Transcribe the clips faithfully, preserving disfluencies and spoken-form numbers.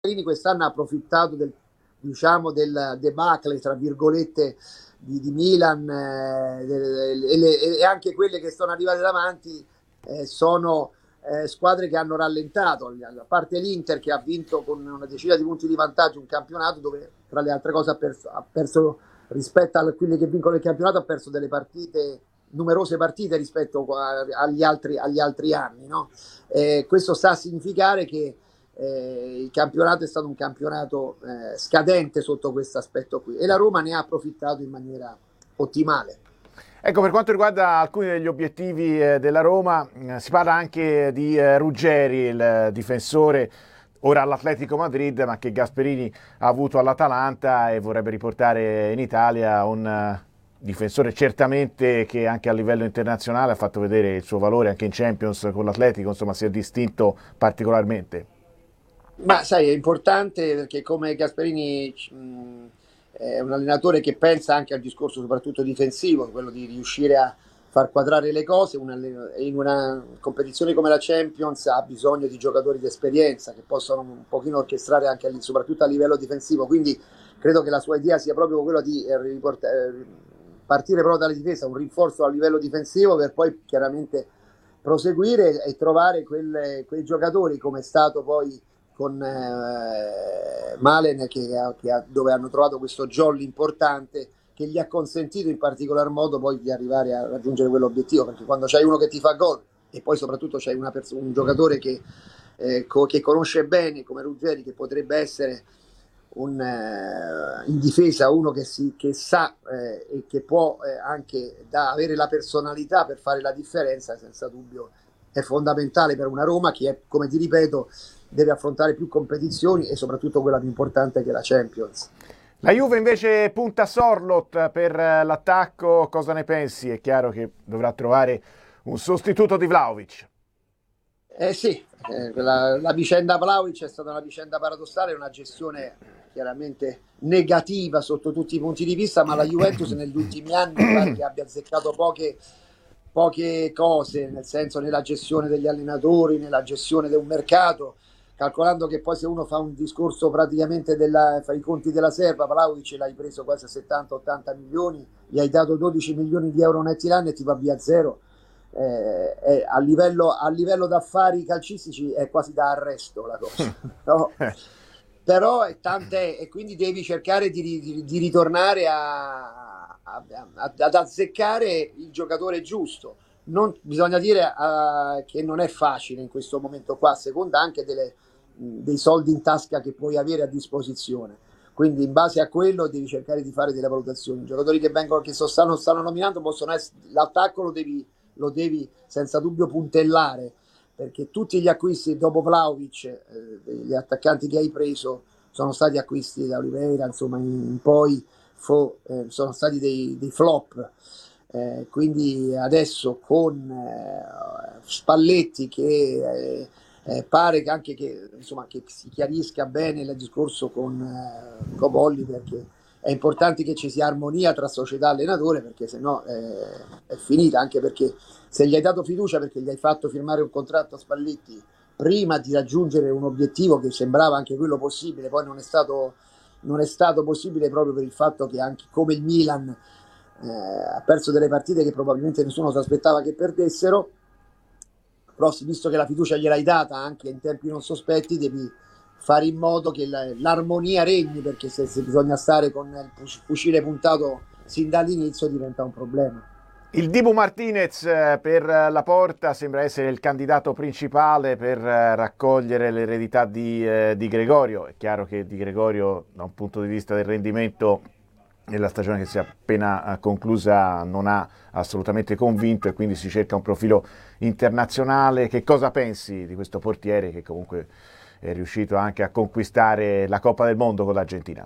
Gasperini quest'anno ha approfittato del, diciamo, del debacle, tra virgolette, di, di Milan eh, e, le, e anche quelle che sono arrivate davanti eh, sono eh, squadre che hanno rallentato, a parte l'Inter che ha vinto con una decina di punti di vantaggio un campionato dove tra le altre cose ha perso, ha perso rispetto a quelli che vincono il campionato, ha perso delle partite, numerose partite rispetto a, agli, altri, agli altri anni, no? Eh, questo sta a significare che eh, il campionato è stato un campionato eh, scadente sotto questo aspetto qui e la Roma ne ha approfittato in maniera ottimale. Ecco, per quanto riguarda alcuni degli obiettivi eh, della Roma, eh, si parla anche di eh, Ruggeri, il eh, difensore ora all'Atletico Madrid, ma che Gasperini ha avuto all'Atalanta e vorrebbe riportare in Italia un uh, difensore certamente che anche a livello internazionale ha fatto vedere il suo valore anche in Champions con l'Atletico, insomma si è distinto particolarmente. Ma sai, è importante perché come Gasperini mh, è un allenatore che pensa anche al discorso soprattutto difensivo, quello di riuscire a far quadrare le cose. Una, in una competizione come la Champions ha bisogno di giocatori di esperienza che possono un pochino orchestrare anche soprattutto a livello difensivo, quindi credo che la sua idea sia proprio quella di riportare, partire proprio dalla difesa, un rinforzo a livello difensivo per poi chiaramente proseguire e trovare quelle, quei giocatori come è stato poi con eh, Malen che, che ha, dove hanno trovato questo jolly importante che gli ha consentito in particolar modo poi di arrivare a raggiungere quell'obiettivo, perché quando c'hai uno che ti fa gol e poi soprattutto c'hai una pers- un giocatore che, eh, co- che conosce bene come Ruggeri, che potrebbe essere un, eh, in difesa uno che, si, che sa eh, e che può eh, anche da avere la personalità per fare la differenza, senza dubbio è fondamentale per una Roma che è, come ti ripeto, deve affrontare più competizioni e soprattutto quella più importante che è la Champions. La Juve invece punta Sorloth per l'attacco, cosa ne pensi? È chiaro che dovrà trovare un sostituto di Vlahovic. Eh sì, eh, la, la vicenda Vlahovic è stata una vicenda paradossale, una gestione chiaramente negativa sotto tutti i punti di vista, ma la Juventus negli ultimi anni mi pare che abbia azzeccato poche, poche cose, nel senso nella gestione degli allenatori, nella gestione di un mercato, calcolando che poi se uno fa un discorso praticamente della, fa i conti della serva, Vlahovic l'hai preso quasi a settanta ottanta milioni, gli hai dato dodici milioni di euro netti l'anno e ti va via zero. Eh, eh, a, livello, a livello d'affari calcistici è quasi da arresto la cosa, no? Però è tante, e quindi devi cercare di, di, di ritornare a, a, a, ad azzeccare il giocatore giusto. Non, bisogna dire uh, che non è facile in questo momento qua, a seconda anche delle, dei soldi in tasca che puoi avere a disposizione, quindi in base a quello devi cercare di fare delle valutazioni. I giocatori che vengono, che so, stanno, stanno nominando possono essere, l'attacco lo devi lo devi senza dubbio puntellare, perché tutti gli acquisti dopo Vlahovic, eh, gli attaccanti che hai preso sono stati acquisti da Oliveira, insomma in, in poi fo, eh, sono stati dei, dei flop, eh, quindi adesso con eh, Spalletti che eh, eh, pare che anche che, insomma, che si chiarisca bene il discorso con eh, Cobolli, perché è importante che ci sia armonia tra società e allenatore, perché sennò eh, è finita, anche perché se gli hai dato fiducia perché gli hai fatto firmare un contratto a Spalletti prima di raggiungere un obiettivo che sembrava anche quello possibile, poi non è stato, non è stato possibile proprio per il fatto che anche come il Milan eh, ha perso delle partite che probabilmente nessuno si aspettava che perdessero, però visto che la fiducia gliel'hai data anche in tempi non sospetti devi fare in modo che l'armonia regni, perché se, se bisogna stare con il fucile puntato sin dall'inizio diventa un problema. Il Dibu Martinez per la Porta sembra essere il candidato principale per raccogliere l'eredità di, eh, di Gregorio. È chiaro che Di Gregorio da un punto di vista del rendimento nella stagione che si è appena conclusa non ha assolutamente convinto e quindi si cerca un profilo internazionale. Che cosa pensi di questo portiere che comunque è riuscito anche a conquistare la Coppa del Mondo con l'Argentina?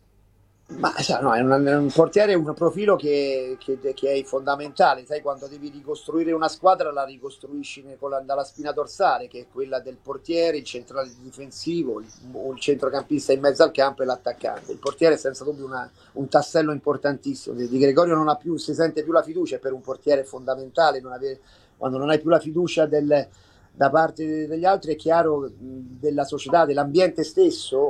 Ma no, è, un, è un portiere, un profilo che, che, che è fondamentale, sai, quando devi ricostruire una squadra la ricostruisci la, dalla spina dorsale, che è quella del portiere, il centrale difensivo, il, il centrocampista in mezzo al campo e l'attaccante. Il portiere è senza dubbio una, un tassello importantissimo. Di Gregorio non ha più, si sente più la fiducia, e per un portiere è fondamentale non avere, quando non hai più la fiducia del da parte degli altri, è chiaro, della società, dell'ambiente stesso